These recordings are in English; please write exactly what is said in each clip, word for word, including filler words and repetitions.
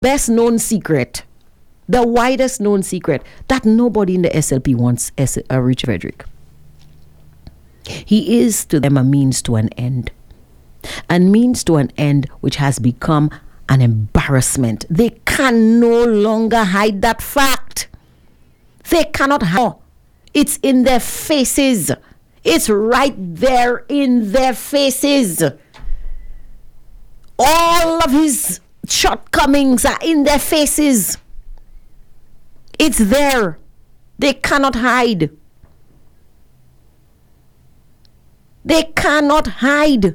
best known secret, the widest known secret, that nobody in the S L P wants S- uh, Richard Frederick. He is to them a means to an end. And means to an end which has become an embarrassment. They can no longer hide that fact. They cannot hide. It's in their faces. It's right there in their faces. All of his shortcomings are in their faces. It's there. They cannot hide. They cannot hide.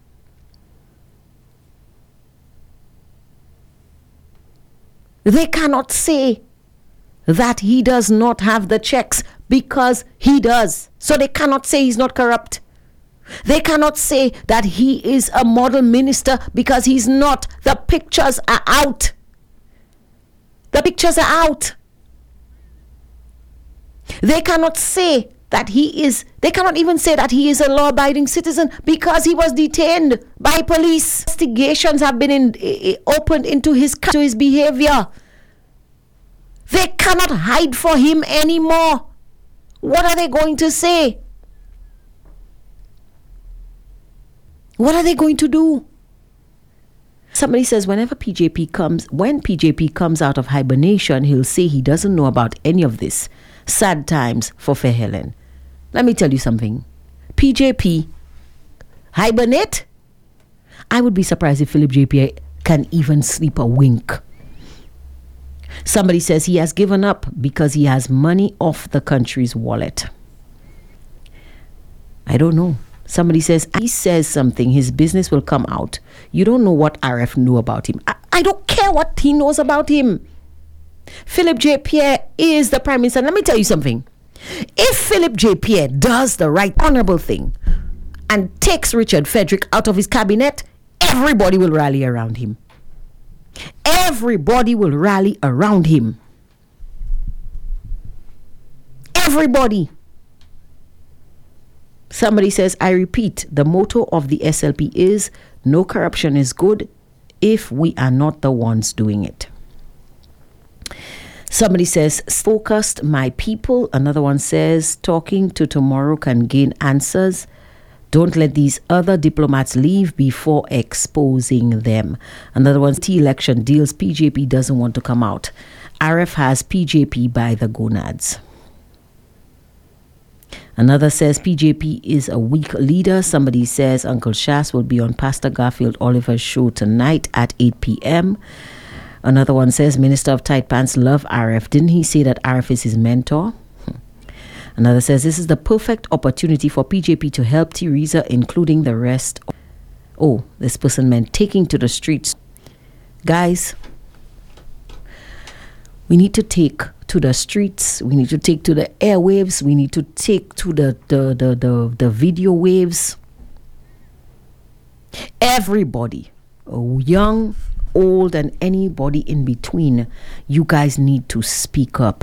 They cannot say that he does not have the checks because he does. So they cannot say he's not corrupt. They cannot say that he is a model minister because he's not. The pictures are out. The pictures are out. They cannot say that he is, they cannot even say that he is a law-abiding citizen because he was detained by police. Investigations have been in, uh, opened into his, to his behavior. They cannot hide for him anymore. What are they going to say? What are they going to do? Somebody says whenever P J P comes, when P J P comes out of hibernation, he'll say he doesn't know about any of this. Sad times for Fair Helen. Let me tell you something. P J P, hibernate? I would be surprised if Philip J P can even sleep a wink. Somebody says he has given up because he has money off the country's wallet. I don't know. Somebody says he says something, his business will come out. You don't know what R F knew about him. I, I don't care what he knows about him. Philip J. Pierre is the Prime Minister. Let me tell you something. If Philip J. Pierre does the right honorable thing and takes Richard Frederick out of his cabinet, everybody will rally around him. Everybody will rally around him. Everybody. Somebody says, I repeat, the motto of the S L P is no corruption is good if we are not the ones doing it. Somebody says, focused my people. Another one says, talking to tomorrow can gain answers. Don't let these other diplomats leave before exposing them. Another one, T election deals. P J P doesn't want to come out. R F has P J P by the gonads. Another says P J P is a weak leader. Somebody says Uncle Shas will be on Pastor Garfield Oliver's show tonight at eight p.m. Another one says Minister of Tight Pants love R F. Didn't he say that R F is his mentor? Hmm. Another says this is the perfect opportunity for P J P to help Theresa, including the rest. Oh, this person meant taking to the streets. Guys, we need to take to the streets. We need to take to the airwaves. We need to take to the the the the, the video waves. Everybody, young, old, and anybody in between, you guys need to speak up.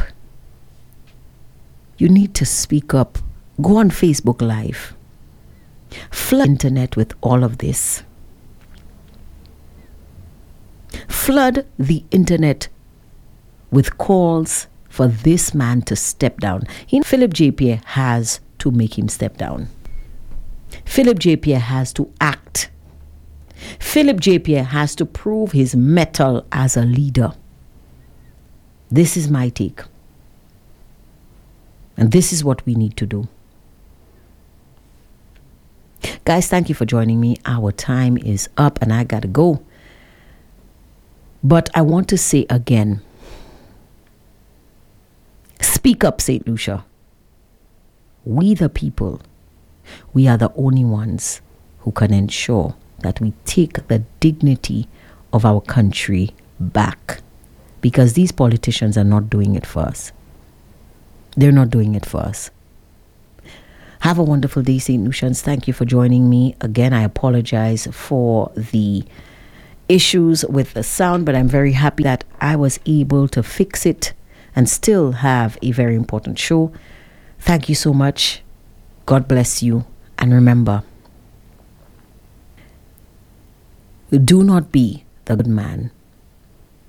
You need to speak up. Go on Facebook Live. Flood the internet with all of this. Flood the internet with calls for this man to step down. He, Philip J. Pierre has to make him step down. Philip J. Pierre has to act. Philip J. Pierre has to prove his mettle as a leader. This is my take. And this is what we need to do. Guys, thank you for joining me. Our time is up and I gotta go. But I want to say again, speak up, Saint Lucia. We the people, we are the only ones who can ensure that we take the dignity of our country back. Because these politicians are not doing it for us. They're not doing it for us. Have a wonderful day, Saint Lucians. Thank you for joining me. Again, I apologize for the issues with the sound, but I'm very happy that I was able to fix it and still have a very important show. Thank you so much. God bless you. And remember, do not be the good man